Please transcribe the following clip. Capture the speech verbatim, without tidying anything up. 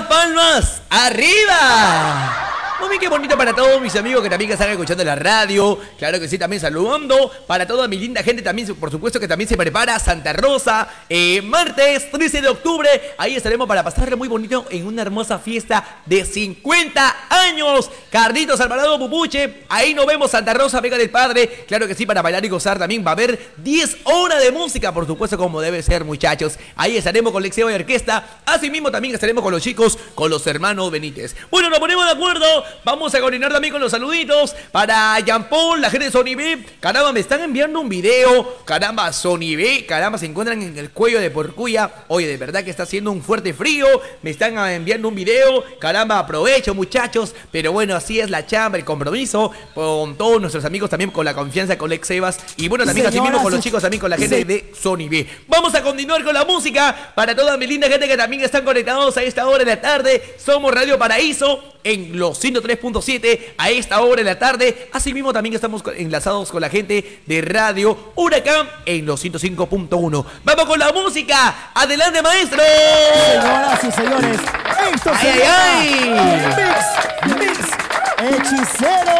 palmas arriba. Muy bien, qué bonito para todos mis amigos que también están escuchando la radio. Claro que sí, también saludando para toda mi linda gente. También, por supuesto, que también se prepara Santa Rosa. Eh, martes trece de octubre. Ahí estaremos para pasarle muy bonito en una hermosa fiesta de cincuenta años. Carlitos Alvarado Pupuche. Ahí nos vemos, Santa Rosa, Vega del Padre. Claro que sí, para bailar y gozar también va a haber diez horas de música, por supuesto, como debe ser, muchachos. Ahí estaremos con Lexeo y Orquesta. Asimismo, también estaremos con los chicos, con los hermanos Benítez. Bueno, nos ponemos de acuerdo. Vamos a coordinar también con los saluditos para Jean Paul, la gente de Sony B. Caramba, me están enviando un video. Caramba, Sony B. Caramba, se encuentran en el cuello de Porcuya. Oye, de verdad que está haciendo un fuerte frío. Me están enviando un video. Caramba, aprovecho, muchachos. Pero bueno, así es la chamba, el compromiso con todos nuestros amigos, también con la confianza con Lex Evas. Y bueno, también así mismo con los chicos, también con la gente de Sony B. Vamos a continuar con la música para toda mi linda gente que también están conectados a esta hora de la tarde. Somos Radio Paraíso en los ciento tres punto siete a esta hora de la tarde. Asimismo también estamos enlazados con la gente de Radio Huracán en los ciento cinco punto uno. Vamos con la música. Adelante, maestro. Señoras y señores, esto ay, se ay, llama ay. Mix, Mix Hechicero.